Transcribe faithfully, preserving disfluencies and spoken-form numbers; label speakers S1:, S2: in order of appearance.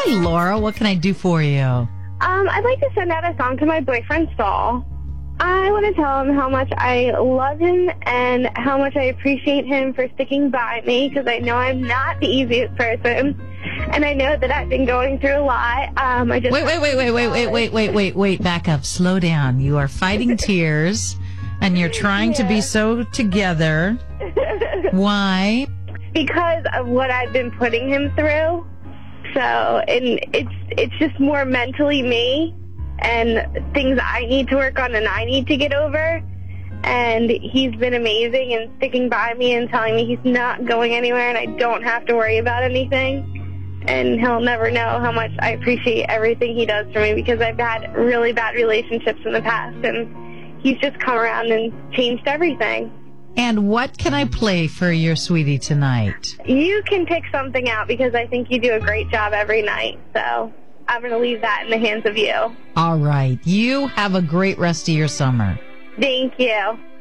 S1: Hi, Laura. What can I do for you?
S2: Um, I'd like to send out a song to my boyfriend, Saul. I want to tell him how much I love him and how much I appreciate him for sticking by me, because I know I'm not the easiest person, and I know that I've been going through a lot. Um, I just
S1: Wait, wait, wait, wait, wait, wait, wait, wait, wait, wait. Back up. Slow down. You are fighting tears, and you're trying yeah. to be so together. Why?
S2: Because of what I've been putting him through. So, and it's it's just more mentally me and things I need to work on and I need to get over. And he's been amazing and sticking by me and telling me he's not going anywhere and I don't have to worry about anything. And he'll never know how much I appreciate everything he does for me, because I've had really bad relationships in the past, and he's just come around and changed everything.
S1: And what can I play for your sweetie tonight?
S2: You can pick something out, because I think you do a great job every night. So I'm going to leave that in the hands of you.
S1: All right. You have a great rest of your summer.
S2: Thank you.